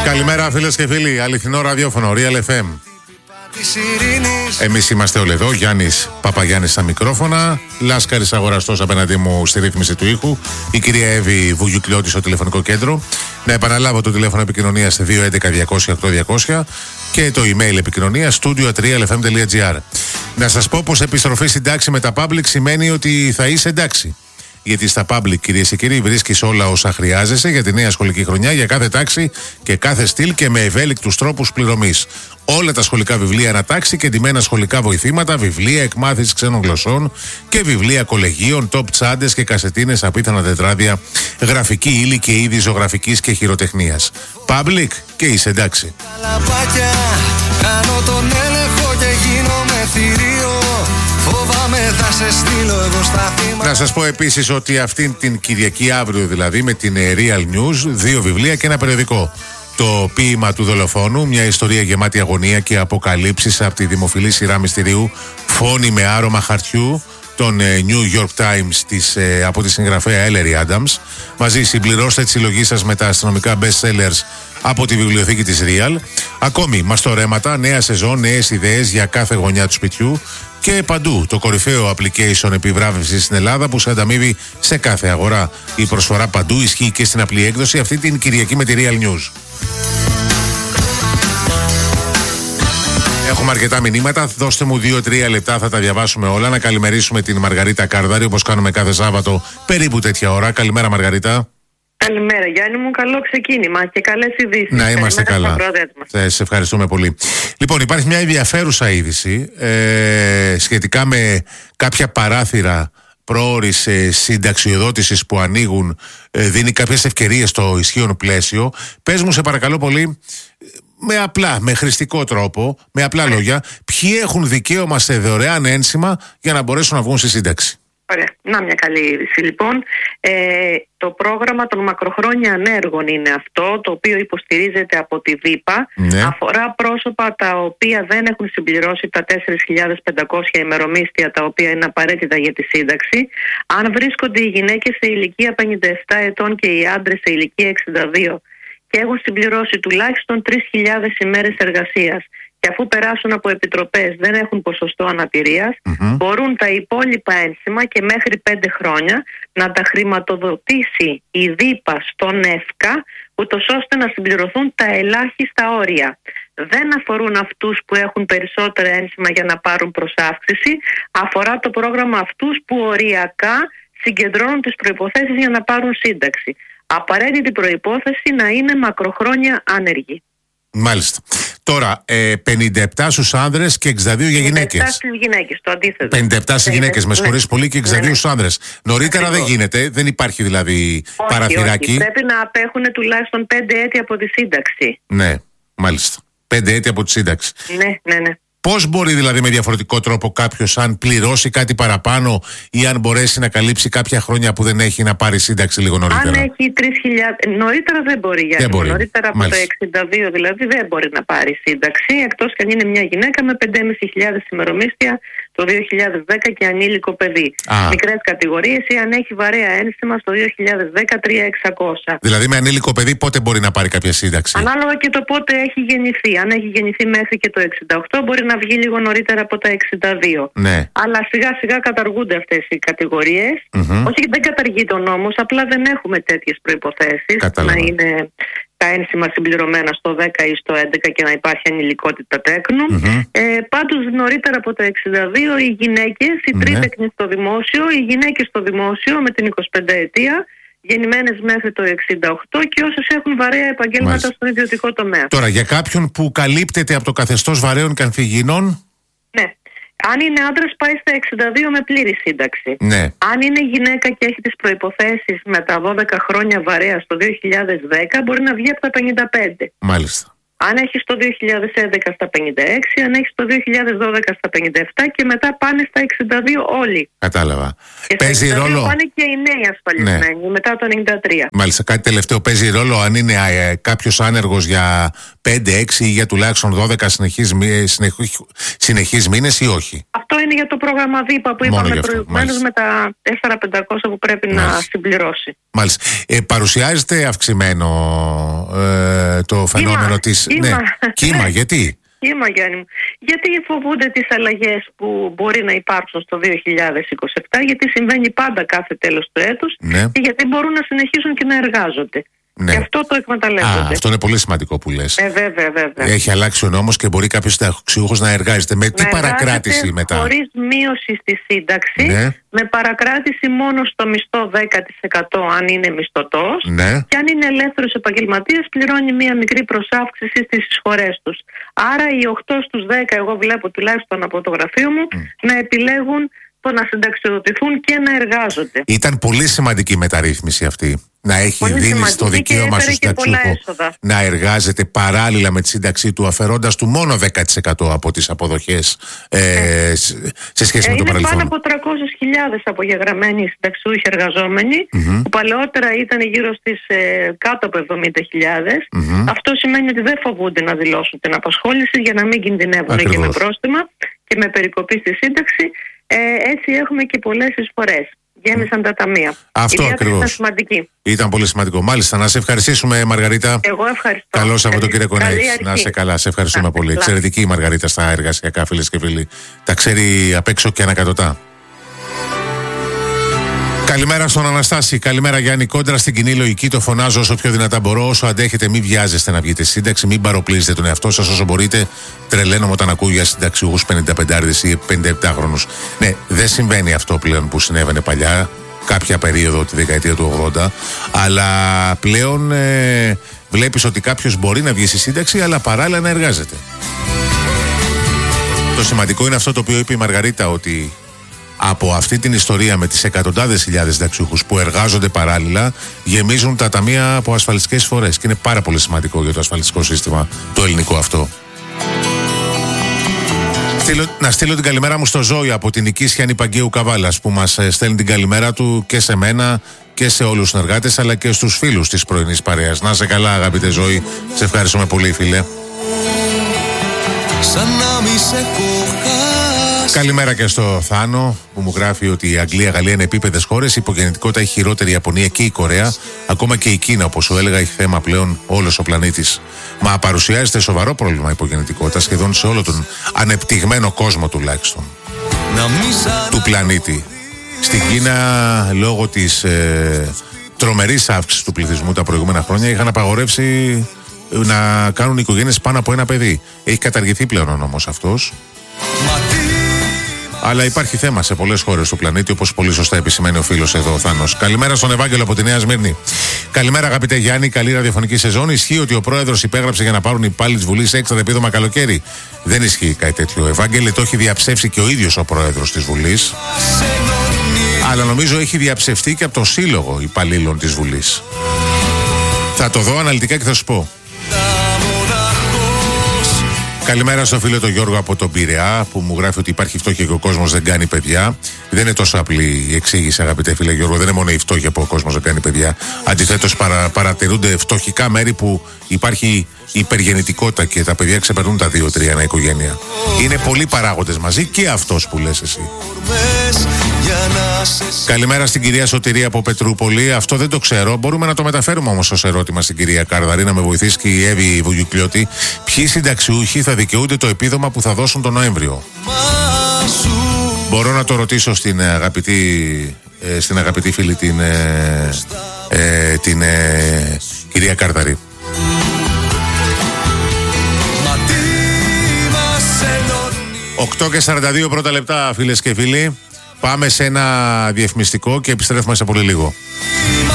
Καλημέρα φίλες και φίλοι, αληθινό ραδιόφωνο, Real FM. Εμείς είμαστε όλοι εδώ, Γιάννης Παπαγιάννης στα μικρόφωνα, Λάσκαρης Αγοραστός απέναντί μου στη ρύθμιση του ήχου, η κυρία Εύη Βουγιουκλιώτη στο τηλεφωνικό κέντρο. Να επαναλάβω το τηλέφωνο επικοινωνίας 211-200-8200 και το email επικοινωνίας studio@realfm.gr. Να σας πω πως επιστροφή στην τάξη με τα public σημαίνει ότι θα είσαι εντάξει. Γιατί στα public, κυρίες και κύριοι, βρίσκεις όλα όσα χρειάζεσαι για τη νέα σχολική χρονιά, για κάθε τάξη και κάθε στυλ και με ευέλικτους τρόπους πληρωμής. Όλα τα σχολικά βιβλία ανατάξει και εντυμμένα σχολικά βοηθήματα, βιβλία εκμάθησης ξένων γλωσσών και βιβλία κολεγίων, top τσάντες και κασετίνες, απίθανα τετράδια, γραφική ύλη και είδη ζωγραφικής και χειροτεχνίας. Public και είσαι εντάξει. Να σας πω επίσης ότι αυτήν την Κυριακή, αύριο δηλαδή, με την Real News, 2 βιβλία και ένα περιοδικό. Το ποίημα του δολοφόνου, μια ιστορία γεμάτη αγωνία και αποκαλύψεις από τη δημοφιλή σειρά μυστηρίου Φόνοι με άρωμα χαρτιού, των New York Times από τη συγγραφέα Ellery Adams. Μαζί συμπληρώστε τη συλλογή σας με τα αστυνομικά best sellers από τη βιβλιοθήκη της Real. Ακόμη μαστορέματα, νέα σεζόν, νέες ιδέες για κάθε γωνιά του σπιτιού και παντού το κορυφαίο application επιβράβευσης στην Ελλάδα που σε ανταμείβει σε κάθε αγορά. Η προσφορά παντού ισχύει και στην απλή έκδοση αυτή την Κυριακή με τη Real News. Έχουμε αρκετά μηνύματα. Δώστε μου 2-3 λεπτά, θα τα διαβάσουμε όλα. Να καλημερίσουμε την Μαργαρίτα Κάρδαρη, όπως κάνουμε κάθε Σάββατο περίπου τέτοια ώρα. Καλημέρα, Μαργαρίτα. Καλημέρα, Γιάννη μου. Καλό ξεκίνημα και καλές ειδήσεις. Να είμαστε καλά. Σε ευχαριστούμε πολύ. Λοιπόν, υπάρχει μια ενδιαφέρουσα είδηση σχετικά με κάποια παράθυρα πρόωρης συνταξιοδότησης που ανοίγουν, δίνει κάποιες ευκαιρίες στο ισχύον πλαίσιο. Πες μου, σε παρακαλώ πολύ, με χρηστικό τρόπο, με απλά λόγια, ποιοι έχουν δικαίωμα σε δωρεάν ένσημα για να μπορέσουν να βγουν στη σύνταξη. Ωραία. Να μια καλή είδηση λοιπόν. Το πρόγραμμα των μακροχρόνια ανέργων είναι αυτό, το οποίο υποστηρίζεται από τη ΔΥΠΑ. Ναι. Αφορά πρόσωπα τα οποία δεν έχουν συμπληρώσει τα 4.500 ημερομίσθια, τα οποία είναι απαραίτητα για τη σύνταξη. Αν βρίσκονται οι γυναίκες σε ηλικία 57 ετών και οι άντρες σε ηλικία 62 και έχουν συμπληρώσει τουλάχιστον 3.000 ημέρες εργασίας και αφού περάσουν από επιτροπές δεν έχουν ποσοστό αναπηρίας, μπορούν τα υπόλοιπα ένσημα και μέχρι 5 χρόνια να τα χρηματοδοτήσει η ΔΥΠΑ στον ΕΦΚΑ, ούτως ώστε να συμπληρωθούν τα ελάχιστα όρια. Δεν αφορούν αυτούς που έχουν περισσότερα ένσημα για να πάρουν προσάυξηση, αφορά το πρόγραμμα αυτούς που οριακά συγκεντρώνουν τις προϋποθέσεις για να πάρουν σύνταξη. Απαραίτητη προϋπόθεση να είναι μακροχρόνια άνεργοι. Μάλιστα. Τώρα, 57 στους άνδρες και 62 για γυναίκες. 57 στις γυναίκες, το αντίθετο. 57 στις γυναίκες, με συγχωρείς πολύ, και 62 στους άνδρες. Νωρίτερα δεν γίνεται, δεν υπάρχει δηλαδή παραθυράκι. Όχι, πρέπει να απέχουν τουλάχιστον 5 έτη από τη σύνταξη. Ναι, μάλιστα. 5 έτη από τη σύνταξη. Ναι. Πώς μπορεί δηλαδή με διαφορετικό τρόπο κάποιος, αν πληρώσει κάτι παραπάνω ή αν μπορέσει να καλύψει κάποια χρόνια που δεν έχει, να πάρει σύνταξη λίγο νωρίτερα? Αν έχει 3.000, νωρίτερα δεν μπορεί, Γιάννη. Νωρίτερα από τα 62 δηλαδή δεν μπορεί να πάρει σύνταξη, εκτός και αν είναι μια γυναίκα με 5.500 ημερομίσθια το 2010 και ανήλικο παιδί. Μικρές κατηγορίες, ή αν έχει βαρέα ένσημα στο 2010 3.600. Δηλαδή με ανήλικο παιδί πότε μπορεί να πάρει κάποια σύνταξη? Ανάλογα και το πότε έχει γεννηθεί. Αν έχει γεννηθεί μέχρι και το 68 μπορεί να βγει λίγο νωρίτερα από τα 62. Ναι. Αλλά σιγά σιγά καταργούνται αυτές οι κατηγορίες. Όχι, δεν καταργείται ο νόμος, απλά δεν έχουμε τέτοιες προϋποθέσεις. Να είναι τα ένσημα συμπληρωμένα στο 10 ή στο 11 και να υπάρχει ανηλικότητα τέκνου. Πάντως νωρίτερα από τα 62 οι γυναίκες, οι τρίτεκνοι στο δημόσιο, οι γυναίκες στο δημόσιο με την 25 ετία, γεννημένες μέχρι το 68 και όσες έχουν βαρέα επαγγέλματα στον ιδιωτικό τομέα. Τώρα, για κάποιον που καλύπτεται από το καθεστώς βαρέων και αμφιγεινών. Ναι. Αν είναι άντρας πάει στα 62 με πλήρη σύνταξη. Ναι. Αν είναι γυναίκα και έχει τις προϋποθέσεις με τα 12 χρόνια βαρέα στο 2010 μπορεί να βγει από τα 55. Μάλιστα. Αν έχει το 2011 στα 56, αν έχει το 2012 στα 57 και μετά πάνε στα 62 όλοι. Κατάλαβα. Και παίζει στα 62 ρόλο. πάνε και οι νέοι ασφαλισμένοι, μετά το 93. Μάλιστα, κάτι τελευταίο. Παίζει ρόλο αν είναι κάποιος άνεργος για 5-6 ή για τουλάχιστον 12 συνεχείς μήνες ή όχι? Αυτό είναι για το πρόγραμμα ΒΥΠΑ που είπαμε προηγουμένως, με τα 4.500 που πρέπει να συμπληρώσει. Μάλιστα. Παρουσιάζεται αυξημένο το φαινόμενο της... Κύμα, γιατί? Κύμα, Γιάννη μου. Γιατί φοβούνται τις αλλαγές που μπορεί να υπάρξουν στο 2027, γιατί συμβαίνει πάντα κάθε τέλος του έτους, και γιατί μπορούν να συνεχίσουν και να εργάζονται. Και αυτό το εκμεταλλεύονται. Αυτό είναι πολύ σημαντικό που λες. Βέβαια. Έχει αλλάξει ο νόμος και μπορεί κάποιος συνταξιούχος να εργάζεται. Με τι παρακράτηση μετά? Χωρίς μείωση στη σύνταξη, με παρακράτηση μόνο στο μισθό 10% αν είναι μισθωτός, και αν είναι ελεύθερος επαγγελματίας πληρώνει μία μικρή προσάυξηση στις εισφορές τους. Άρα οι 8 στους 10, εγώ βλέπω τουλάχιστον από το γραφείο μου, να επιλέγουν το να συνταξιοδοτηθούν και να εργάζονται. Ήταν πολύ σημαντική μεταρρύθμιση αυτή. Να έχει δίνει το δικαίωμα στο συνταξιούχο να εργάζεται παράλληλα με τη σύνταξή του, αφαιρώντας του μόνο 10% από τις αποδοχές σε σχέση με το παρελθόν. Είναι πάνω από 300.000 απογεγραμμένοι συνταξιούχοι εργαζόμενοι, που παλαιότερα ήταν γύρω στις κάτω από 70.000. Αυτό σημαίνει ότι δεν φοβούνται να δηλώσουν την απασχόληση για να μην κινδυνεύουν και με πρόστιμα και με περικοπή στη σύνταξη. Έτσι έχουμε και πολλές εισφορές. Γέμισαν τα ταμεία. Αυτό ακριβώς. Ήταν σημαντική. Ήταν πολύ σημαντικό. Μάλιστα, να σε ευχαριστήσουμε, Μαργαρίτα. Εγώ ευχαριστώ. Καλό Σαββατοκύριακο να έχεις. Να είσαι καλά. Σε ευχαριστούμε πολύ. Εξαιρετική η Μαργαρίτα στα εργασιακά, φίλες και φίλοι. Τα ξέρει απ' έξω και ανακατοτά. Καλημέρα στον Αναστάση. Καλημέρα, Γιάννη. Κόντρα στην κοινή λογική το φωνάζω όσο πιο δυνατά μπορώ. Όσο αντέχετε, μην βιάζεστε να βγείτε σύνταξη, μην παροπλίζετε τον εαυτό σας όσο μπορείτε. Τρελαίνομαι όταν ακούω για συνταξιούχους 55 ή 57χρονους. Ναι, δεν συμβαίνει αυτό πλέον που συνέβαινε παλιά, κάποια περίοδο τη δεκαετία του 80. Αλλά πλέον βλέπεις ότι κάποιος μπορεί να βγει στη σύνταξη, αλλά παράλληλα να εργάζεται. Το σημαντικό είναι αυτό το οποίο είπε η Μαργαρίτα, ότι από αυτή την ιστορία με τις εκατοντάδες χιλιάδες συνταξιούχους που εργάζονται παράλληλα, γεμίζουν τα ταμεία από ασφαλιστικές εισφορές. Και είναι πάρα πολύ σημαντικό για το ασφαλιστικό σύστημα το ελληνικό αυτό. Να στείλω την καλημέρα μου στο Ζώη από την Νικήσια Νηπαγκαίου Καβάλας, που μας στέλνει την καλημέρα του και σε μένα και σε όλους τους συνεργάτες, αλλά και στους φίλους της πρωινής παρέας. Να σε καλά, αγαπητέ Ζώη. Σε ευχαριστούμε πολύ, φίλε. Καλημέρα και στο Θάνο, που μου γράφει ότι η Αγγλία, Γαλλία είναι επίπεδες χώρες. Η υπογεννητικότητα έχει χειρότερη η Ιαπωνία και η Κορέα. Ακόμα και η Κίνα, όπως σου έλεγα, έχει θέμα πλέον όλος ο πλανήτης. Μα παρουσιάζεται σοβαρό πρόβλημα η υπογεννητικότητα σχεδόν σε όλο τον ανεπτυγμένο κόσμο τουλάχιστον του πλανήτη. Στην Κίνα, λόγω της τρομερής αύξησης του πληθυσμού τα προηγούμενα χρόνια, είχαν απαγορεύσει να κάνουν οικογένειες πάνω από ένα παιδί. Έχει καταργηθεί πλέον ο νόμος αυτός. Αλλά υπάρχει θέμα σε πολλές χώρες του πλανήτη, όπως πολύ σωστά επισημαίνει ο φίλος εδώ, ο Θάνος. Καλημέρα στον Ευάγγελο από τη Νέα Σμύρνη. Καλημέρα, αγαπητέ Γιάννη, καλή ραδιοφωνική σεζόν. Ισχύει ότι ο πρόεδρος υπέγραψε για να πάρουν οι υπάλληλοι της Βουλής έξτρα επίδομα καλοκαίρι? Δεν ισχύει κάτι τέτοιο. Ευάγγελε, το έχει διαψεύσει και ο ίδιος ο πρόεδρος της Βουλής. Αλλά νομίζω έχει διαψευτεί και από το Σύλλογο Υπαλλήλων της Βουλής. Θα το δω αναλυτικά και θα σου πω. Καλημέρα στο φίλο τον Γιώργο από τον Πειραιά, που μου γράφει ότι υπάρχει φτώχεια και ο κόσμος δεν κάνει παιδιά. Δεν είναι τόσο απλή η εξήγηση, αγαπητέ φίλε Γιώργο. Δεν είναι μόνο η φτώχεια που ο κόσμος δεν κάνει παιδιά. Αντιθέτως, παρατηρούνται φτωχικά μέρη που υπάρχει υπεργεννητικότητα και τα παιδιά ξεπερνούν τα 2-3 ανά οικογένεια. Είναι πολλοί παράγοντες μαζί, και αυτός που λες εσύ. Καλημέρα στην κυρία Σωτηρία από Πετρούπολη. Αυτό δεν το ξέρω. Μπορούμε να το μεταφέρουμε όμως ως ερώτημα στην κυρία Κάρδαρη, να με βοηθήσει και η Εύη Βουγιουκλιώτη. Ποιοι συνταξιούχοι θα δικαιούνται το επίδομα που θα δώσουν τον Νοέμβριο? Μπορώ να το ρωτήσω στην αγαπητή φίλη την κυρία Κάρδαρη. 8:42 πρώτα λεπτά, φίλες και φίλοι. Πάμε σε ένα διαφημιστικό και επιστρέφουμε σε πολύ λίγο.